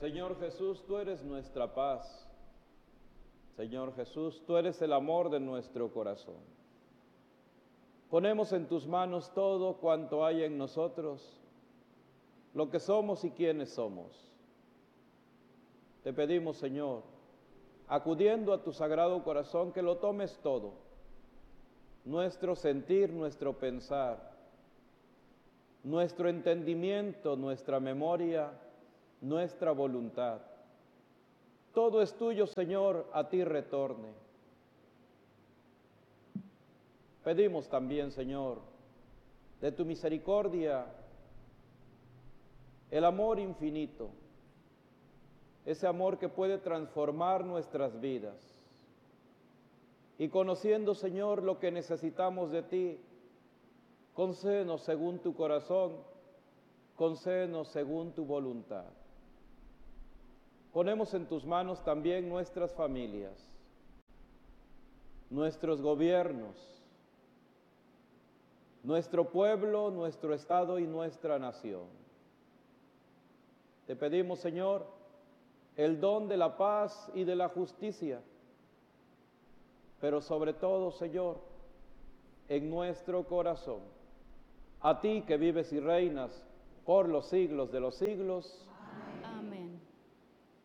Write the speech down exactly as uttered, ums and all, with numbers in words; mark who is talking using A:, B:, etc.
A: Señor Jesús, tú eres nuestra paz. Señor Jesús, tú eres el amor de nuestro corazón. Ponemos en tus manos todo cuanto hay en nosotros, lo que somos y quienes somos. Te pedimos, Señor, acudiendo a tu sagrado corazón, que lo tomes todo, nuestro sentir, nuestro pensar, nuestro entendimiento, nuestra memoria, nuestra voluntad. Todo es tuyo, Señor, a ti retorne. Pedimos también, Señor, de tu misericordia, el amor infinito, ese amor que puede transformar nuestras vidas. Y conociendo, Señor, lo que necesitamos de ti, concédenos según tu corazón, concédenos según tu voluntad. Ponemos en tus manos también nuestras familias, nuestros gobiernos, nuestro pueblo, nuestro estado y nuestra nación. Te pedimos, Señor, el don de la paz y de la justicia, pero sobre todo, Señor, en nuestro corazón, a ti que vives y reinas por los siglos de los siglos.